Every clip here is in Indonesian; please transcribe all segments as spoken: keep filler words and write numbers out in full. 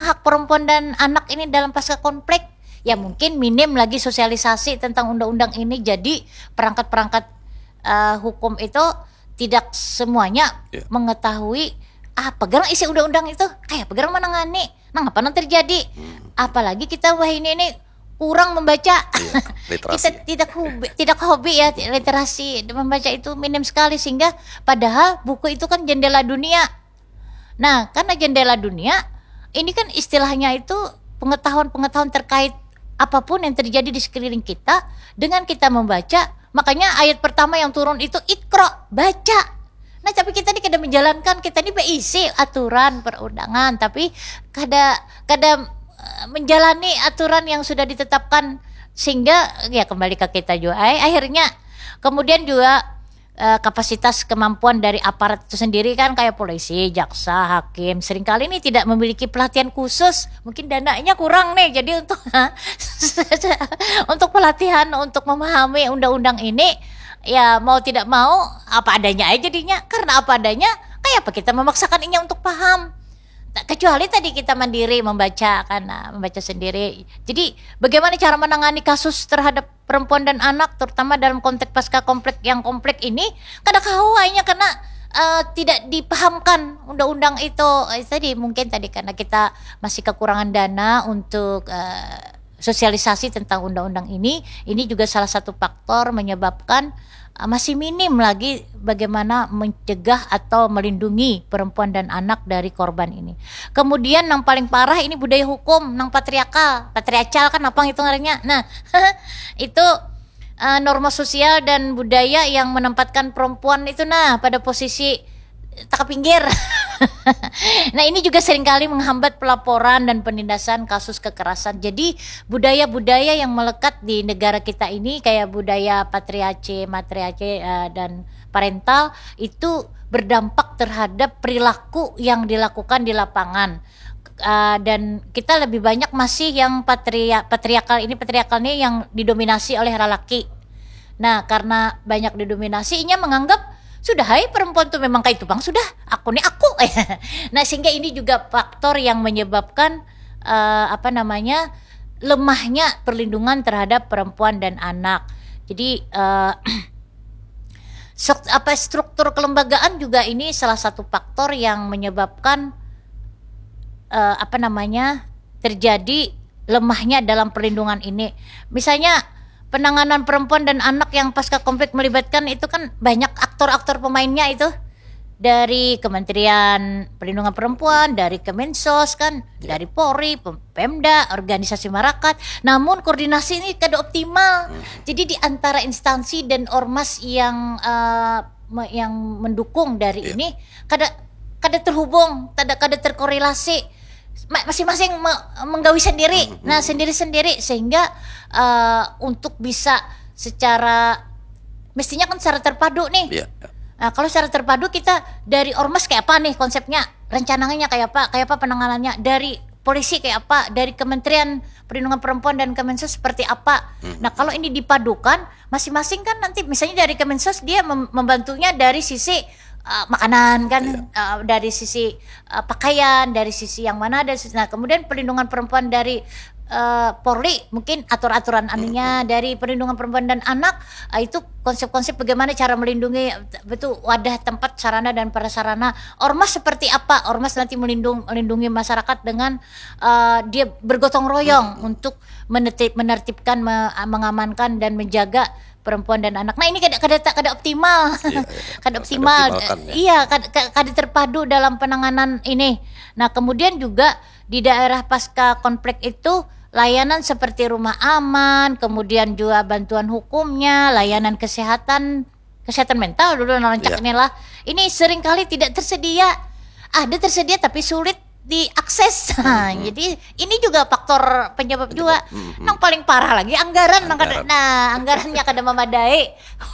hak perempuan dan anak ini dalam pasca konflik. Ya mungkin minim lagi sosialisasi tentang undang-undang ini, jadi perangkat-perangkat uh, hukum itu tidak semuanya yeah. mengetahui apa gerang isi undang-undang itu, kayak gerang menangani, nah apa yang terjadi. Hmm. Apalagi kita wah ini ini kurang membaca, yeah, kita tidak hobi, tidak hobi ya literasi membaca itu minim sekali, sehingga padahal buku itu kan jendela dunia. Nah karena jendela dunia ini kan istilahnya itu pengetahuan-pengetahuan terkait apapun yang terjadi di sekeliling kita, dengan kita membaca, makanya ayat pertama yang turun itu Iqra, baca. Nah tapi kita ini kada menjalankan, kita ini berisi aturan perundangan, tapi kada kada menjalani aturan yang sudah ditetapkan, sehingga ya kembali ke kita juga. Akhirnya kemudian juga Uh, kapasitas kemampuan dari aparat itu sendiri kan, kayak polisi, jaksa, hakim seringkali ini tidak memiliki pelatihan khusus, mungkin dananya kurang nih, jadi untuk untuk pelatihan untuk memahami undang-undang ini ya mau tidak mau apa adanya aja jadinya, karena apa adanya kayak apa kita memaksakan ini untuk paham. Kecuali tadi kita mandiri membaca, karena membaca sendiri. Jadi bagaimana cara menangani kasus terhadap perempuan dan anak, terutama dalam konteks pasca konflik yang kompleks ini, kadang hanya karena uh, tidak dipahamkan undang-undang itu. Eh, tadi mungkin tadi karena kita masih kekurangan dana untuk uh, sosialisasi tentang undang-undang ini. Ini juga salah satu faktor menyebabkan masih minim lagi bagaimana mencegah atau melindungi perempuan dan anak dari korban ini. Kemudian yang paling parah ini budaya hukum, nang patriarkal, patriarkal kan apa itu ngarannya. Nah, itu uh, norma sosial dan budaya yang menempatkan perempuan itu nah pada posisi tak pinggir. Nah ini juga seringkali menghambat pelaporan dan penindasan kasus kekerasan. Jadi budaya-budaya yang melekat di negara kita ini kayak budaya patriarki, matriarki uh, dan parental itu berdampak terhadap perilaku yang dilakukan di lapangan. Uh, dan kita lebih banyak masih yang patria, patriarkal ini patriarkal ini yang didominasi oleh lelaki. Nah karena banyak didominasi, inya menganggap sudah hai perempuan tuh memang kayak itu bang, sudah aku nih aku. Nah sehingga ini juga faktor yang menyebabkan uh, apa namanya lemahnya perlindungan terhadap perempuan dan anak. Jadi uh, apa struktur kelembagaan juga ini salah satu faktor yang menyebabkan uh, apa namanya terjadi lemahnya dalam perlindungan ini. Misalnya penanganan perempuan dan anak yang pasca konflik melibatkan itu kan banyak aktor-aktor pemainnya itu, dari Kementerian Perlindungan Perempuan, dari Kemensos kan, yeah. dari Polri, Pemda, organisasi masyarakat. Namun koordinasi ini kada optimal. Mm. Jadi di antara instansi dan ormas yang uh, yang mendukung dari yeah. ini kada kada terhubung, kada kada terkorelasi. Masing-masing menggawi sendiri, mm-hmm. nah sendiri-sendiri, sehingga uh, untuk bisa secara mestinya kan secara terpadu nih. Yeah. Nah, kalau secara terpadu kita dari ormas kayak apa nih konsepnya, rencananya kayak apa, kayak apa penanganannya, dari polisi kayak apa, dari Kementerian Perlindungan Perempuan dan Kemensos seperti apa. Mm-hmm. Nah kalau ini dipadukan, masing-masing kan nanti misalnya dari Kemensos dia mem- membantunya dari sisi Uh, makanan kan, yeah. uh, dari sisi uh, pakaian, dari sisi yang mana ada. Nah kemudian perlindungan perempuan dari uh, Polri mungkin atur-aturan anunya, mm-hmm. dari perlindungan perempuan dan anak uh, itu konsep-konsep bagaimana cara melindungi betul wadah, tempat, sarana dan prasarana. Ormas seperti apa, ormas nanti melindung, melindungi masyarakat dengan uh, dia bergotong royong mm-hmm. untuk menetip, menertibkan, me- mengamankan dan menjaga perempuan dan anak. Nah ini kada kada kada optimal, iya, iya. kada optimal, ya. iya kada, kada terpadu dalam penanganan ini. Nah kemudian juga di daerah pasca konflik itu layanan seperti rumah aman, kemudian juga bantuan hukumnya, layanan kesehatan, kesehatan mental dulu narancak iya. inilah. Ini seringkali tidak tersedia, ada tersedia tapi sulit diakses. Mm-hmm. Jadi ini juga faktor penyebab juga. Mm-hmm. Yang paling parah lagi anggaran, anggaran. Nah anggarannya kada memadai.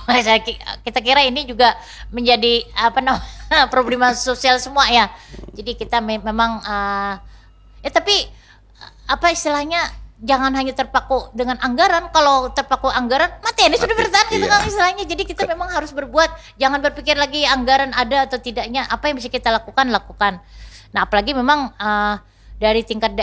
Kita kira ini juga menjadi apa namanya problema sosial semua ya. Jadi kita me- memang uh, ya tapi apa istilahnya, jangan hanya terpaku dengan anggaran. Kalau terpaku anggaran mati ini sudah bertahan gitu kan istilahnya. Jadi kita memang harus berbuat, jangan berpikir lagi anggaran ada atau tidaknya, apa yang bisa kita lakukan lakukan. Nah apalagi memang uh, dari tingkat